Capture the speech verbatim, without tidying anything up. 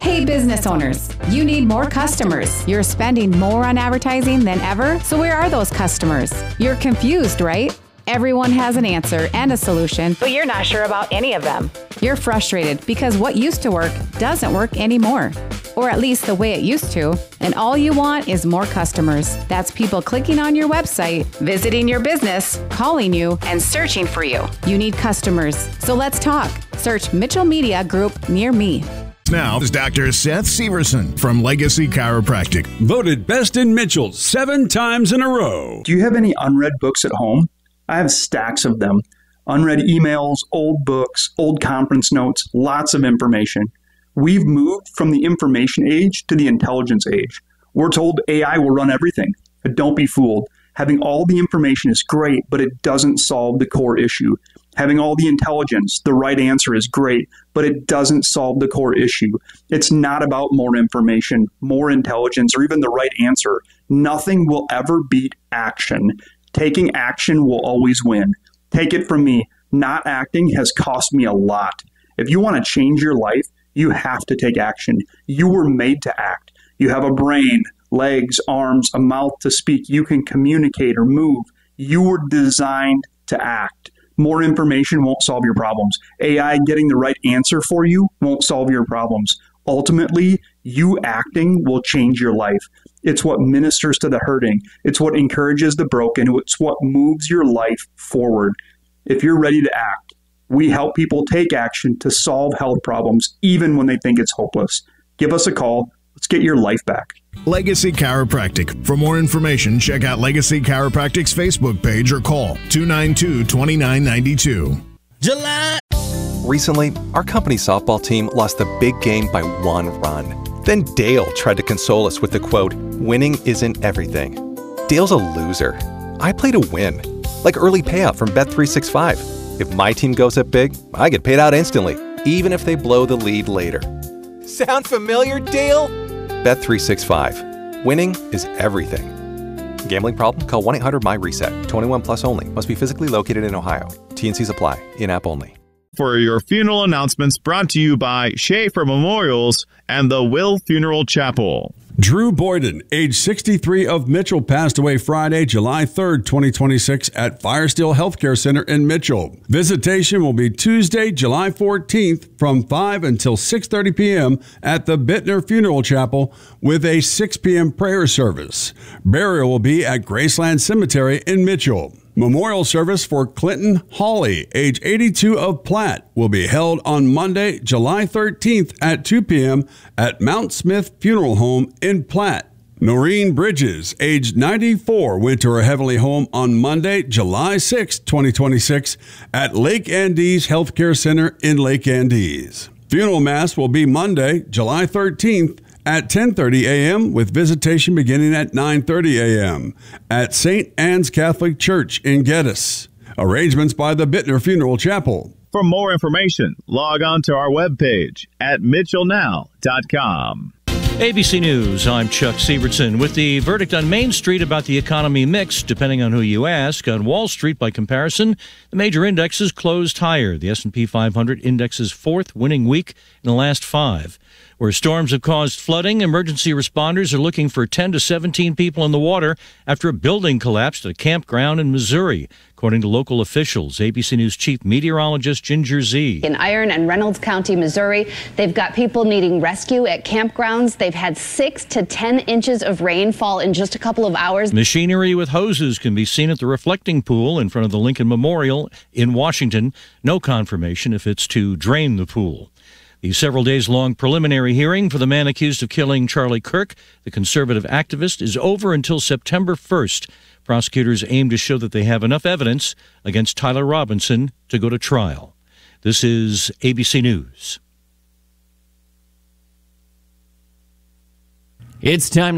Hey business owners, you need more customers. You're spending more on advertising than ever, so where are those customers? You're confused, right? Everyone has an answer and a solution, but you're not sure about any of them. You're frustrated because what used to work doesn't work anymore, or at least the way it used to, and all you want is more customers. That's people clicking on your website, visiting your business, calling you, and searching for you. You need customers, so let's talk. Search Mitchell Media Group near me. Now is Doctor Seth Severson from Legacy Chiropractic. Voted best in Mitchell seven times in a row. Do you have any unread books at home? I have stacks of them. Unread emails, old books, old conference notes, lots of information. We've moved from the information age to the intelligence age. We're told A I will run everything, but don't be fooled. Having all the information is great, but it doesn't solve the core issue. Having all the intelligence, the right answer is great, but it doesn't solve the core issue. It's not about more information, more intelligence, or even the right answer. Nothing will ever beat action. Taking action will always win. Take it from me, not acting has cost me a lot. If you want to change your life, you have to take action. You were made to act. You have a brain, legs, arms, a mouth to speak. You can communicate or move. You were designed to act. More information won't solve your problems. A I getting the right answer for you won't solve your problems. Ultimately, you acting will change your life. It's what ministers to the hurting. It's what encourages the broken. It's what moves your life forward. If you're ready to act, we help people take action to solve health problems, even when they think it's hopeless. Give us a call. Let's get your life back. Legacy Chiropractic. For more information, check out Legacy Chiropractic's Facebook page or call two nine two, two nine nine two. July. Recently, our company softball team lost the big game by one run. Then Dale tried to console us with the quote, "Winning isn't everything." Dale's a loser. I play to win, like early payout from Bet three sixty-five. If my team goes up big, I get paid out instantly, even if they blow the lead later. Sound familiar, Dale? Bet three sixty-five. Winning is everything. Gambling problem? Call one eight hundred M Y reset. twenty-one plus only. Must be physically located in Ohio. T N Cs apply. In-app only. For your funeral announcements brought to you by Schaefer Memorials and the Will Funeral Chapel. Drew Boyden, age sixty-three, of Mitchell, passed away Friday, July third, twenty twenty-six at Firesteel Healthcare Center in Mitchell. Visitation will be Tuesday, July fourteenth from five until six thirty p.m. at the Bittner Funeral Chapel with a six p.m. prayer service. Burial will be at Graceland Cemetery in Mitchell. Memorial service for Clinton Hawley, age eighty-two, of Platt, will be held on Monday, July thirteenth at two p.m. at Mount Smith Funeral Home in Platt. Noreen Bridges, age ninety-four, went to her heavenly home on Monday, July sixth, twenty twenty-six at Lake Andes Healthcare Center in Lake Andes. Funeral Mass will be Monday, July thirteenth at ten thirty a.m. with visitation beginning at nine thirty a.m. at Saint Anne's Catholic Church in Geddes. Arrangements by the Bittner Funeral Chapel. For more information, log on to our webpage at mitchell now dot com. A B C News, I'm Chuck Severson. With the verdict on Main Street about the economy mixed, depending on who you ask, on Wall Street, by comparison, the major indexes closed higher. The S and P five hundred index's fourth winning week in the last five. Where storms have caused flooding, emergency responders are looking for ten to seventeen people in the water after a building collapsed at a campground in Missouri, according to local officials. A B C News Chief Meteorologist Ginger Z. In Iron and Reynolds County, Missouri, they've got people needing rescue at campgrounds. They've had six to ten inches of rain fall in just a couple of hours. Machinery with hoses can be seen at the reflecting pool in front of the Lincoln Memorial in Washington. No confirmation if it's to drain the pool. The several days long preliminary hearing for the man accused of killing Charlie Kirk, the conservative activist, is over until September first. Prosecutors aim to show that they have enough evidence against Tyler Robinson to go to trial. This is A B C News. It's time